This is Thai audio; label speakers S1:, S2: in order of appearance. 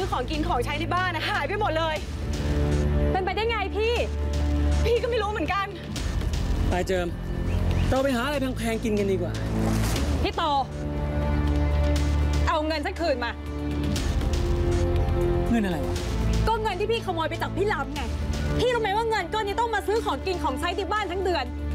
S1: ซื้อของกินของใช้ในบ้านนะหายไปหมดเลยเป็นไปได้ไงพี่ก็ไม่รู้เหมือนกัน
S2: ไปเจิมเราไปหาอะไรแพงๆกินกันดีกว่า
S1: พี่โตเอาเงินฉันคืนมา
S2: เงินอะไรวะ
S1: ก็เงินที่พี่ขโมยไปจากพี่ล้ำไงพี่รู้ไหมว่าเงินก้อนนี้ต้องมาซื้อของกินของใช้ที่บ้านทั้งเดือน